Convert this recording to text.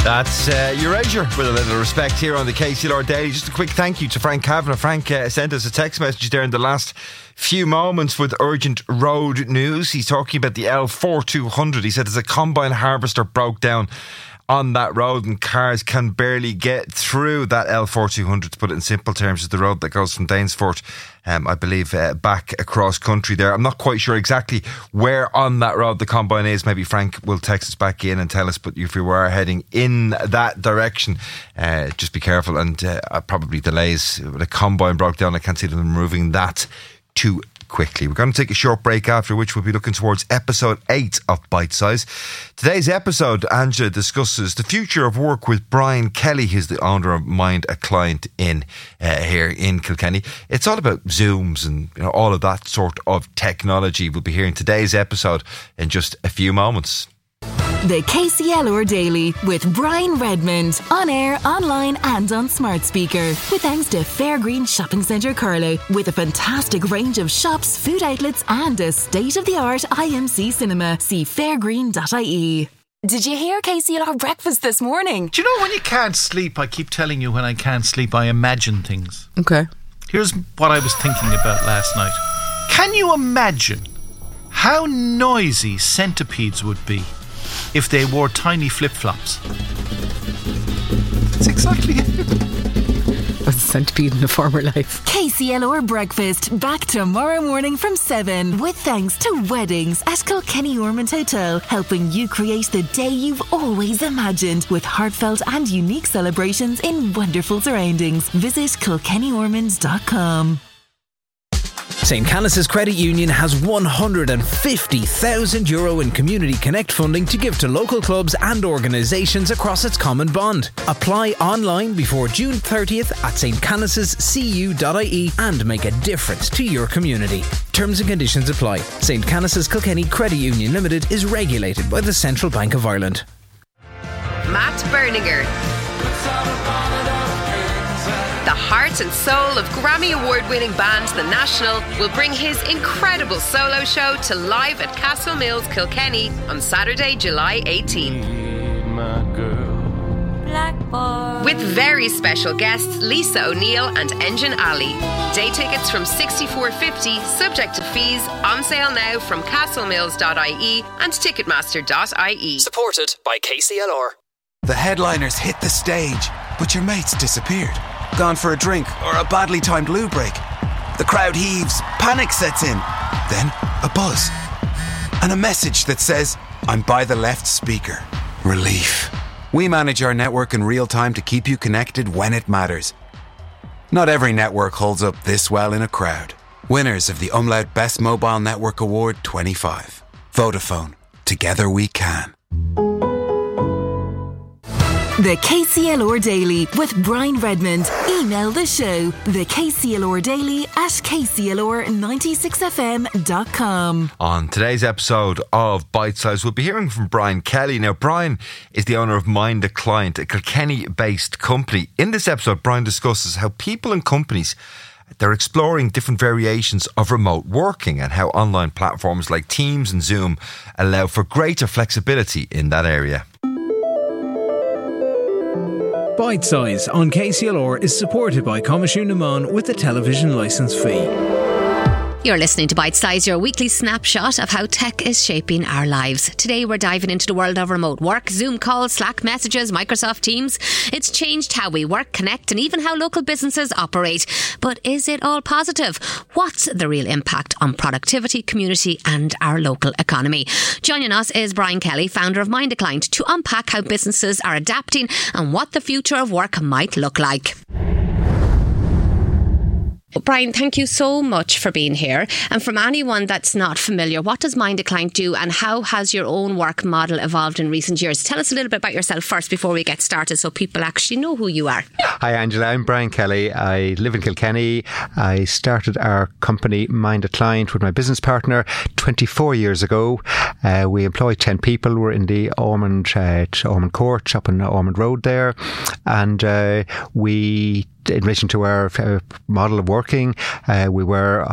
That's Erasure with a little respect here on the KCLR Daily. Just a quick thank you to Frank Kavanagh. Frank sent us a text message there in the last few moments with urgent road news. He's talking about the L4200. He said there's a combine harvester broke down on that road and cars can barely get through that L4200, to put it in simple terms. Is the road that goes from Danesfort, I believe, back across country there. I'm not quite sure exactly where on that road the combine is. Maybe Frank will text us back in and tell us, but if you are heading in that direction, just be careful, and probably delays. The combine broke down. I can't see them moving that too quickly. We're going to take a short break, after which we'll be looking towards episode 8 of Bite Size. Today's episode, Angela discusses the future of work with Brian Kelly, who's the owner of Mind a Client in here in Kilkenny. It's all about Zooms and all of that sort of technology. We'll be hearing today's episode in just a few moments. The KCLR Daily with Brian Redmond. On air, online and on smart speaker. With thanks to Fairgreen Shopping Centre Carlow. With a fantastic range of shops, food outlets and a state-of-the-art IMC cinema. See fairgreen.ie. Did you hear KCLR breakfast this morning? Do you know when you can't sleep, I keep telling you when I can't sleep, I imagine things. Okay. Here's what I was thinking about last night. Can you imagine how noisy centipedes would be if they wore tiny flip-flops? That's exactly it. I was a centipede in a former life. KCLR breakfast back tomorrow morning from 7 with thanks to Weddings at Kilkenny Ormond Hotel, helping you create the day you've always imagined with heartfelt and unique celebrations in wonderful surroundings. Visit kilkennyormond.com. St. Canice's Credit Union has €150,000 in Community Connect funding to give to local clubs and organisations across its common bond. Apply online before June 30th at stcanicescu.ie and make a difference to your community. Terms and conditions apply. St. Canice's Kilkenny Credit Union Limited is regulated by the Central Bank of Ireland. Matt Berninger, the heart and soul of Grammy Award-winning band The National, will bring his incredible solo show to live at Castle Mills, Kilkenny on Saturday, July 18th. With very special guests Lisa O'Neill and Engine Ali. Day tickets from $64.50, subject to fees, on sale now from castlemills.ie and ticketmaster.ie. Supported by KCLR. The headliners hit the stage, but your mates disappeared. Gone for a drink or a badly timed loo break. The crowd heaves, panic sets in. Then a buzz. And a message that says, I'm by the left speaker. Relief. We manage our network in real time to keep you connected when it matters. Not every network holds up this well in a crowd. Winners of the Umlaut Best Mobile Network Award 25. Vodafone. Together we can. The KCLR Daily with Brian Redmond. Email the show, the KCLR Daily at KCLR96fm.com. On today's episode of Bite Size, we'll be hearing from Brian Kelly. Now, Brian is the owner of Mind a Client, a Kilkenny-based company. In this episode, Brian discusses how people and companies, they're exploring different variations of remote working and how online platforms like Teams and Zoom allow for greater flexibility in that area. Bite Size on KCLR is supported by Coimisiún na Món with the television licence fee. You're listening to Bite Size, your weekly snapshot of how tech is shaping our lives. Today we're diving into the world of remote work, Zoom calls, Slack messages, Microsoft Teams. It's changed how we work, connect and even how local businesses operate. But is it all positive? What's the real impact on productivity, community and our local economy? Joining us is Brian Kelly, founder of Mind a Client, to unpack how businesses are adapting and what the future of work might look like. Brian, thank you so much for being here. And from anyone that's not familiar, what does Mind a Client do and how has your own work model evolved in recent years? Tell us a little bit about yourself first before we get started so people actually know who you are. Hi Angela, I'm Brian Kelly. I live in Kilkenny. I started our company Mind a Client with my business partner 24 years ago. We employ 10 people. We're in the Ormond Court up on Ormond Road there. And we, in relation to our model of working, we were